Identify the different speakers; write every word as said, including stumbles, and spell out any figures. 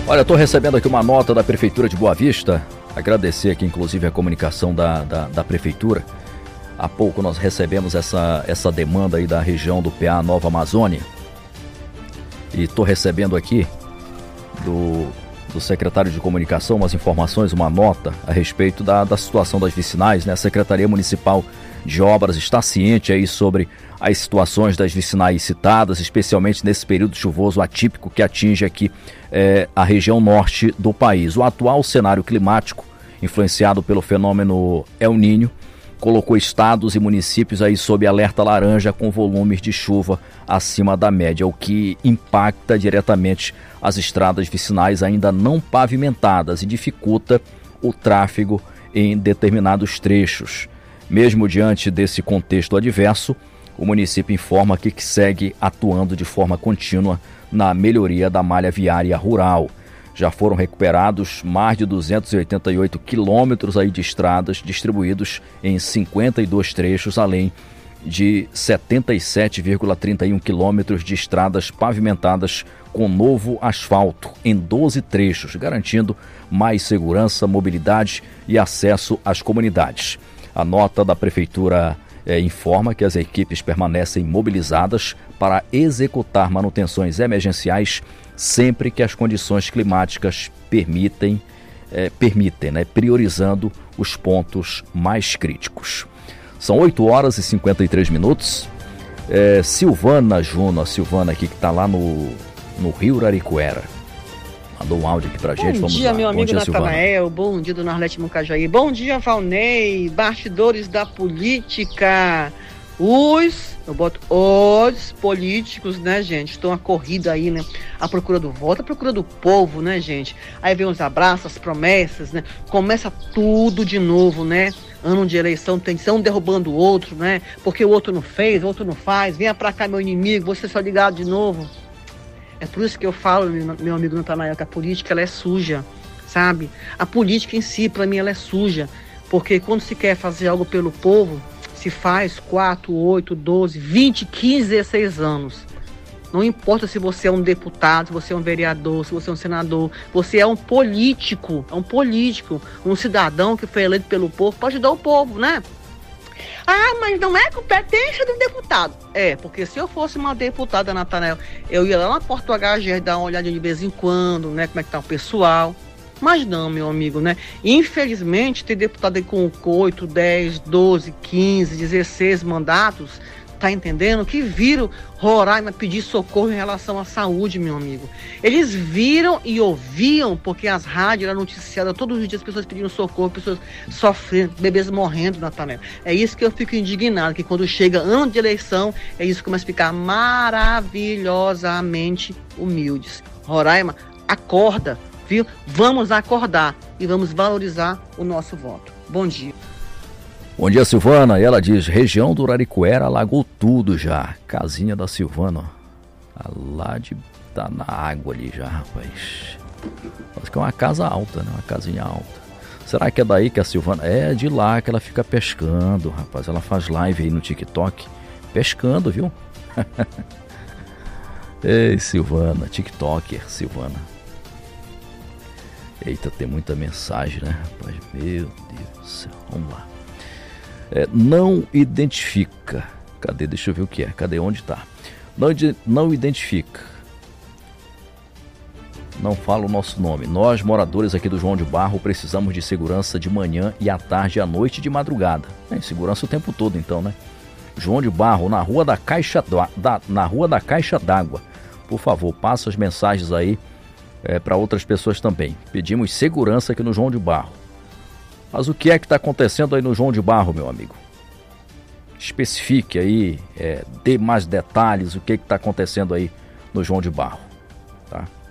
Speaker 1: Olha, estou recebendo aqui uma nota da Prefeitura de Boa Vista, agradecer aqui inclusive a comunicação da, da, da Prefeitura. Há pouco nós recebemos essa, essa demanda aí da região do P A Nova Amazônia e estou recebendo aqui do, do secretário de Comunicação umas informações, uma nota a respeito da, da situação das vicinais, né? A Secretaria Municipal de Obras está ciente aí sobre as situações das vicinais citadas, especialmente nesse período chuvoso atípico que atinge aqui é, a região norte do país. O atual cenário climático, influenciado pelo fenômeno El Niño, colocou estados e municípios aí sob alerta laranja com volumes de chuva acima da média, o que impacta diretamente as estradas vicinais ainda não pavimentadas e dificulta o tráfego em determinados trechos. Mesmo diante desse contexto adverso, o município informa que segue atuando de forma contínua na melhoria da malha viária rural. Já foram recuperados mais de duzentos e oitenta e oito quilômetros aí de estradas distribuídos em cinquenta e dois trechos, além de setenta e sete vírgula trinta e um quilômetros de estradas pavimentadas com novo asfalto em doze trechos, garantindo mais segurança, mobilidade e acesso às comunidades. A nota da Prefeitura é, informa que as equipes permanecem mobilizadas para executar manutenções emergenciais sempre que as condições climáticas permitem, é, permitem né, priorizando os pontos mais críticos. São oito horas e cinquenta e três minutos. É, Silvana Juno, a Silvana aqui que está lá no, no Rio Uraricuera, mandou um áudio aqui pra gente.
Speaker 2: Bom
Speaker 1: Vamos
Speaker 2: dia,
Speaker 1: lá.
Speaker 2: meu
Speaker 1: Bom
Speaker 2: amigo
Speaker 1: dia,
Speaker 2: Natanael. Bom dia, dona Arlete Mucajaí. Bom dia, Valnei. Bastidores da política. Os, eu boto os políticos, né, gente? Estão a corrida aí, né? A procura do voto, a procura do povo, né, gente? Aí vem os abraços, as promessas, né? Começa tudo de novo, né? Ano de eleição, tem um derrubando o outro, né? Porque o outro não fez, o outro não faz. Venha pra cá, meu inimigo, você só ligado de novo. É por isso que eu falo, meu, meu amigo Natanael, que a política ela é suja, sabe? A política em si, para mim, ela é suja. Porque quando se quer fazer algo pelo povo, se faz quatro, oito, doze, vinte, quinze, dezesseis anos. Não importa se você é um deputado, se você é um vereador, se você é um senador, você é um político, é um político, um cidadão que foi eleito pelo povo para ajudar o povo, né? Ah, mas não é competência do deputado. É, porque se eu fosse uma deputada, Natanael, eu ia lá na Porta do H G dar uma olhadinha de vez em quando, né, como é que tá o pessoal. Mas não, meu amigo, né? Infelizmente, tem deputado aí com oito, dez, doze, quinze, dezesseis mandatos, tá entendendo? Que viram Roraima pedir socorro em relação à saúde, meu amigo. Eles viram e ouviam, porque as rádios eram noticiadas todos os dias, as pessoas pedindo socorro, pessoas sofrendo, bebês morrendo, Natanael. É isso que eu fico indignado, que quando chega ano de eleição, é isso que começa a ficar maravilhosamente humildes. Roraima, acorda, viu? Vamos acordar e vamos valorizar o nosso voto. Bom dia.
Speaker 1: Bom dia, Silvana. E ela diz, região do Uraricuera alagou tudo já. Casinha da Silvana, ó. Tá lá de... tá na água ali já, rapaz. Acho que é uma casa alta, né? Uma casinha alta. Será que é daí que a Silvana... É de lá que ela fica pescando, rapaz. Ela faz live aí no TikTok. Pescando, viu? Ei, Silvana. TikToker, Silvana. Eita, tem muita mensagem, né, rapaz? Meu Deus do céu. Vamos lá. É, não identifica. Cadê? Deixa eu ver o que é. Cadê? Onde está? Não, não identifica. Não fala o nosso nome. Nós, moradores aqui do João de Barro, precisamos de segurança de manhã e à tarde, à noite e de madrugada. É, segurança o tempo todo, então, né? João de Barro, na rua da Caixa da, na rua da Caixa d'Água. Por favor, passa as mensagens aí é, para outras pessoas também. Pedimos segurança aqui no João de Barro. Mas o que é que está acontecendo aí no João de Barro, meu amigo? Especifique aí, é, dê mais detalhes, o que é que está acontecendo aí no João de Barro, tá?